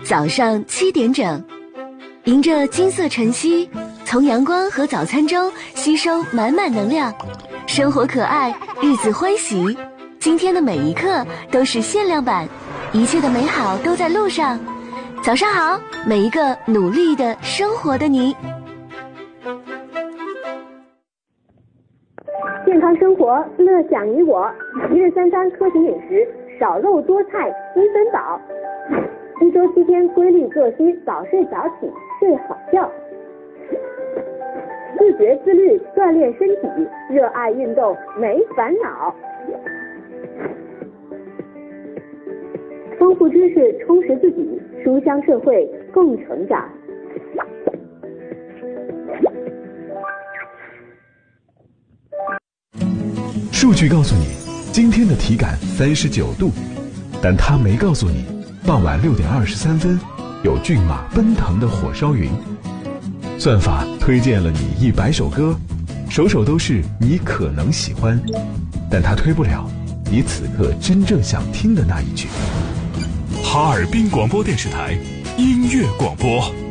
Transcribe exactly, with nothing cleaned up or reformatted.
早上七点整，迎着金色晨曦，从阳光和早餐中吸收满满能量。生活可爱，日子欢喜，今天的每一刻都是限量版，一切的美好都在路上。早上好，每一个努力的生活的你。 健康生活，乐享你我。一日三餐科学饮食，少肉多菜，积分饱。一周七天规律作息，早睡早起，睡好觉。自觉自律，锻炼身体，热爱运动，没烦恼。丰富知识，充实自己，书香社会，共成长。 数据告诉你，今天的体感三十九度，但它没告诉你，傍晚六点二十三分，有骏马奔腾的火烧云。算法推荐了你一百首歌，首首都是你可能喜欢，但它推不了你此刻真正想听的那一句。 哈尔滨广播电视台音乐广播。